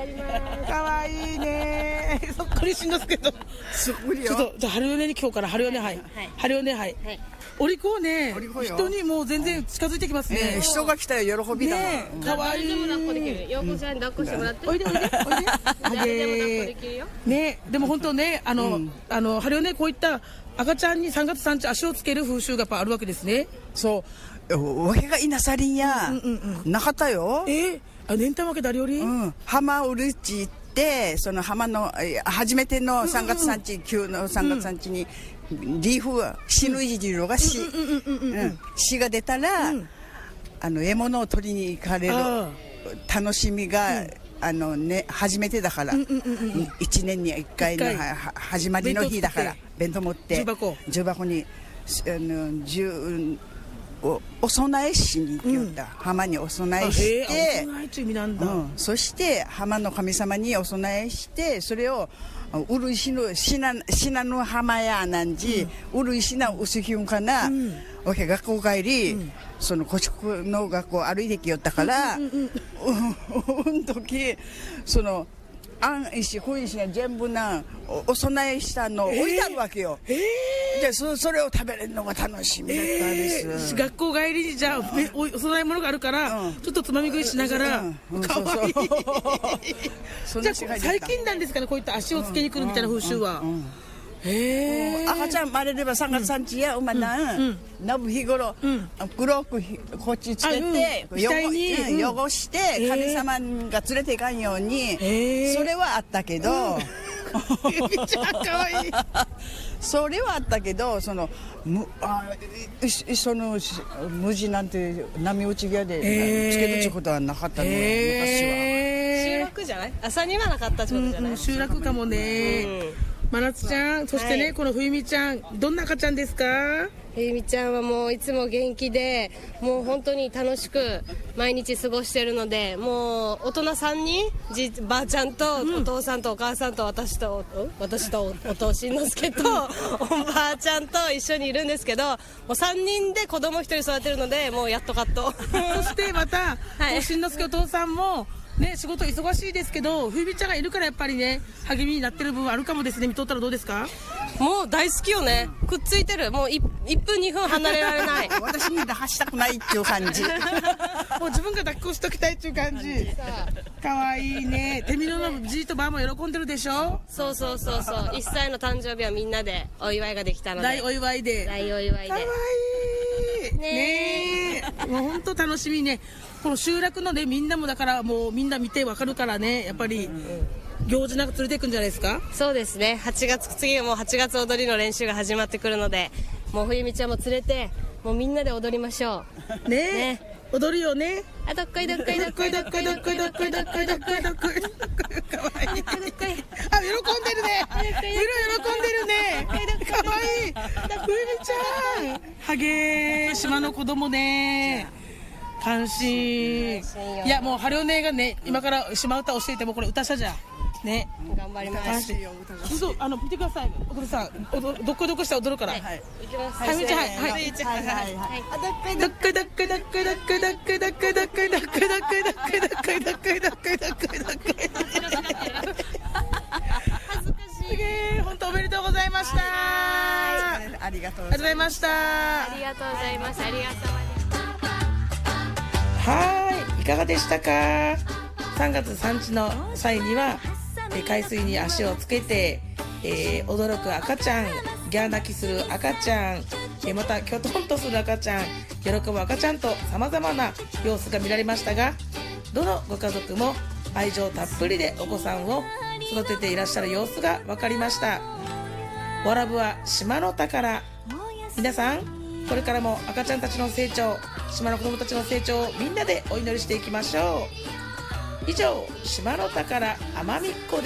やります。 かわいいね。そっくりしんのすけど。 そっくりよ。 ちょっとじゃあ春米に今日から春米杯。春米杯。お利口ね。人にもう全然近づいてきますね。 人が来たら喜びだもん。 かわいい。 誰でも抱っこできる。陽子ちゃんに抱っこしてもらって。 おいでおいでおいで。 誰でも抱っこできるよ。 ね、でも本当ね、春米こういった赤ちゃんに3月3日足をつける風習がやっぱあるわけですね。 そう。わけがいなさりんや。なかったよ。 年単わけ誰より？ 浜うるち行って、その浜の初めての3月3日、旧の3月3日にリーフ死ぬいじるのが死が出たら、獲物を取りに行かれる楽しみが初めてだから、1年に1回の始まりの日だから弁当持って重箱にお供えしに行った、浜にお供えして、そして浜の神様にお供えして、それをうるいしのしなの浜やなんじ、うるいしなうすひゅんかな、おけ学校帰り、その古宿の学校歩いてきよったから、時その石ふん石が全部お供えしたのを置いてあるわけよ。でそれを食べれるのが楽しみだったんです。 学校帰りにじゃあお供え物があるから、ちょっとつまみ食いしながら、かわいい。じゃあ最近なんですかね、こういった足をつけに来るみたいな風習は。 赤ちゃん生まれれば3月3日や馬なんなぶ日頃黒くこっちつけて汚して神様が連れていかんように、それはあったけどそれはあったけど、その無地なんて波打ち際でつけるってことはなかったの、昔は。 集落じゃない？朝にはなかったってことじゃない？ 集落かもね。真夏ちゃん、そしてね、この冬美ちゃん、どんな赤ちゃんですか？ 冬美ちゃんはもういつも元気で、もう本当に楽しく毎日過ごしてるので、もう大人3人、ばあちゃんとお父さんとお母さんと私とお父しんのすけとおばあちゃんと一緒にいるんですけど、もう3人で子供1人育てるので、もうやっとカット。 そしてまた、しんのすけお父さんもね、仕事忙しいですけど、冬美ちゃんがいるからやっぱりね、励みになってる部分あるかもですね。見とったらどうですか？ もう大好きよね。くっついてる。もう1分2分離れられない。 私に抱かしたくないっていう感じ。 もう自分が抱っこしときたいっていう感じ。かわいいね。手見のじいとばあも喜んでるでしょ？ そう。1歳の誕生日はみんなでお祝いができたので。 大お祝いで。 大お祝いで。 かわいい。ねえ。もう本当楽しみね。この集落のね、みんなもだからもうみんな見てわかるからね、やっぱり行事なんか連れていくんじゃないですか？ そうですね。次はもう8月踊りの練習が始まってくるので、もう冬美ちゃんも連れて、もうみんなで踊りましょう。 ね踊るよね。 あ、どっこいどっこいどっこいどっこいどっこいどっこいどっこいどっこいどっこい。かわいい。あ、喜んでるね。喜んでるね。かわいい。冬美ちゃん。はげー、島の子供ね。感心。いや、もう春尾姉がね、今から島歌教えてもこれ歌者じゃんね。 頑張ります。 そう、見てください。お父さん、どっこいどっこして踊るから。はい。 行きます。 はい、みちゃん、はい。どっこいどっこいどっこいどっこいどっこいどっこいどっこいどっこいどっこいどっこいどっこいどっこいどっこいどっこいどっこいどっこい。 恥ずかしい。 本当おめでとうございました。 ありがとうございました。 ありがとうございます。ありがとう。 はい、いかがでしたか？3月産地の際には海水に足をつけて、驚く赤ちゃん、ギャー泣きする赤ちゃん、またきょとんとする赤ちゃん、喜ぶ赤ちゃんと様々な様子が見られましたが、どのご家族も愛情たっぷりでお子さんを育てていらっしゃる様子が分かりました。わらぶは島の宝。皆さん、これからも赤ちゃんたちの成長、島の子供たちの成長をみんなでお祈りしていきましょう。以上、島の宝奄美っ子